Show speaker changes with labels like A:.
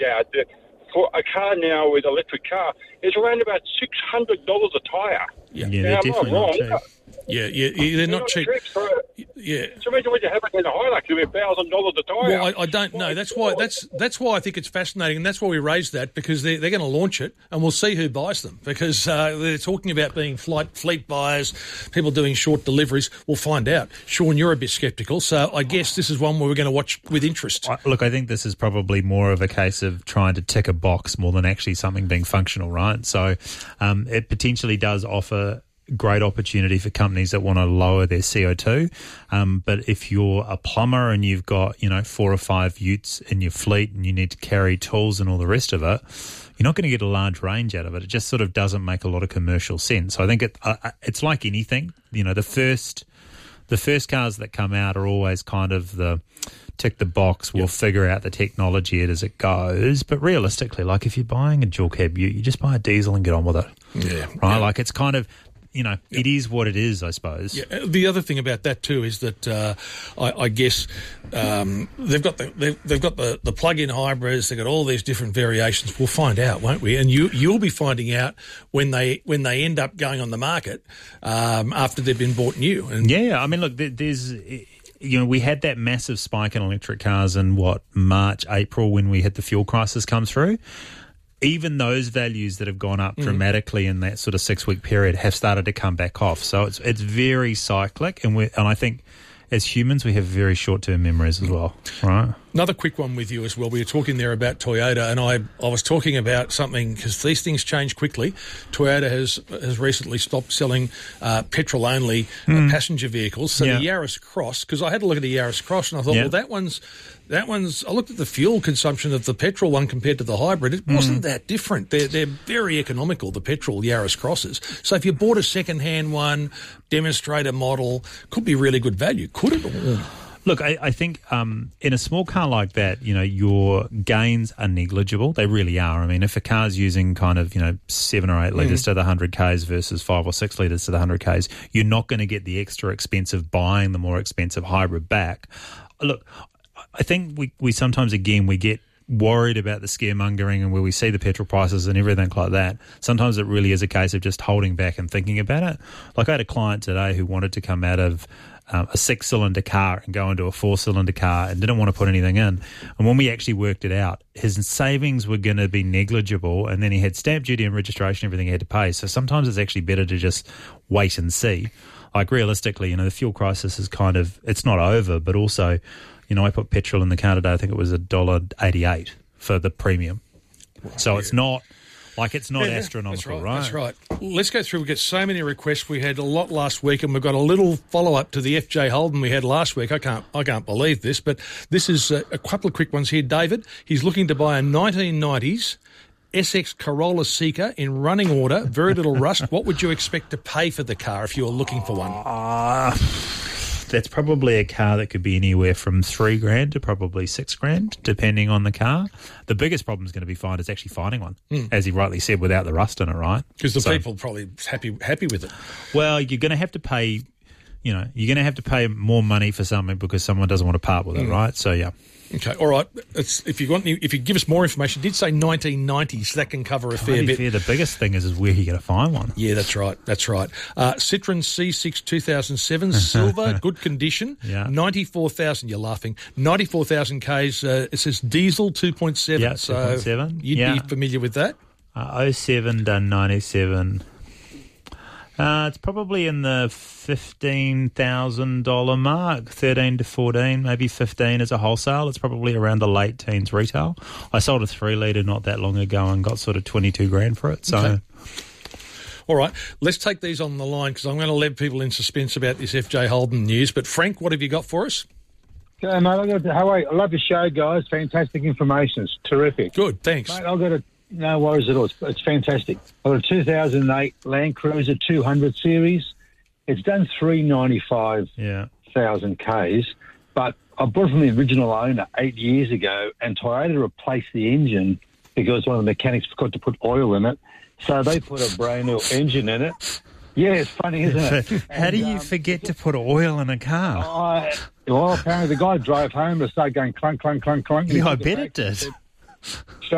A: out for a car now with electric car is around about $600 a tyre.
B: Yeah,
A: now,
B: they're definitely not cheap.
A: Yeah,
B: they're not cheap.
A: Yeah. So imagine what you have in a Hilux, it'll be $1,000 a tyre.
B: Well, I don't know. That's why I think it's fascinating, and that's why we raised that, because they're going to launch it, and we'll see who buys them, because they're talking about being fleet buyers, people doing short deliveries. We'll find out. Sean, you're a bit sceptical, so I guess this is one where we're going to watch with interest.
C: Look, I think this is probably more of a case of trying to tick a box more than actually something being functional, right? So it potentially does offer great opportunity for companies that want to lower their CO2. But if you're a plumber and you've got, 4 or 5 utes in your fleet and you need to carry tools and all the rest of it, you're not going to get a large range out of it. It just sort of doesn't make a lot of commercial sense. So I think it's like anything. The first cars that come out are always kind of the tick the box, we'll figure out the technology as it goes. But realistically, like if you're buying a dual cab ute, you just buy a diesel and get on with it.
B: Yeah.
C: Right? Like it's kind of, it is what it is, I suppose.
B: Yeah. The other thing about that too is that I guess they've got the plug-in hybrids. They've got all these different variations. We'll find out, won't we? And you'll be finding out when they end up going on the market after they've been bought new. And
C: I mean, look, there's. We had that massive spike in electric cars in March, April, when we had the fuel crisis come through. Even those values that have gone up dramatically in that sort of 6-week period have started to come back off. So it's very cyclic, and I think as humans we have very short-term memories as well, right?
B: Another quick one with you as well. We were talking there about Toyota, and I was talking about something, because these things change quickly. Toyota has recently stopped selling petrol-only passenger vehicles. So the Yaris Cross, because I had a look at the Yaris Cross and I thought, well, that one's. I looked at the fuel consumption of the petrol one compared to the hybrid. It wasn't that different. They're very economical, the petrol Yaris Crosses. So if you bought a second-hand one, demonstrator model, could be really good value, could it?
C: Look, I think in a small car like that, your gains are negligible. They really are. I mean, if a car's using kind of, 7 or 8 litres to the 100 Ks versus 5 or 6 litres to the 100 Ks, you're not going to get the extra expensive buying the more expensive hybrid back. Look, I think we sometimes, again, we get worried about the scaremongering and where we see the petrol prices and everything like that. Sometimes it really is a case of just holding back and thinking about it. Like I had a client today who wanted to come out of a 6-cylinder car and go into a 4-cylinder car and didn't want to put anything in. And when we actually worked it out, his savings were going to be negligible, and then he had stamp duty and registration, everything he had to pay. So sometimes it's actually better to just wait and see. Like realistically, the fuel crisis is kind of, it's not over, but also, I put petrol in the car today, I think it was $1.88 for the premium. Right, so it's not astronomical, right?
B: That's right. Let's go through. We've got so many requests. We had a lot last week, and we've got a little follow-up to the FJ Holden we had last week. I can't believe this, but this is a couple of quick ones here. David, he's looking to buy a 1990s SX Corolla Seeker in running order, very little rust. What would you expect to pay for the car if you were looking for one?
C: That's probably a car that could be anywhere from $3,000 to probably $6,000, depending on the car. The biggest problem is going to be is actually finding one, as he rightly said, without the rust in it, right?
B: Because the people probably happy with it.
C: Well, you're going to have to pay, more money for something because someone doesn't want to part with it, right? So yeah.
B: Okay, all right. If you give us more information, you did say 1990s, that can cover a fair bit.
C: The biggest thing is where you're going to find one.
B: Yeah, that's right. Citroen C6 2007, silver, good condition, 94,000, you're laughing, 94,000 Ks, it says diesel 2.7.
C: Yeah, 2.7.
B: You'd be familiar with that?
C: 07 to 97. It's probably in the $15,000 mark, 13 to 14, maybe 15 as a wholesale. It's probably around the late teens retail. I sold a 3-litre not that long ago and got sort of $22,000 for it. So,
B: okay. All right, let's take these on the line because I'm going to leave people in suspense about this FJ Holden news. But Frank, what have you got for us?
D: Okay, mate, how are you? I love your show, guys. Fantastic information. It's terrific.
B: Good, thanks.
D: Mate, no worries at all. It's fantastic. I've got a 2008 Land Cruiser 200 series. It's done 395,000 Ks, but I bought it from the original owner 8 years ago, and Toyota replaced the engine because one of the mechanics forgot to put oil in it. So they put a brand new engine in it. Yeah, it's funny, isn't it?
C: How do you forget to put oil in a car?
D: Well, apparently the guy drove home and started going clunk, clunk, clunk, clunk.
C: Yeah, I bet it did.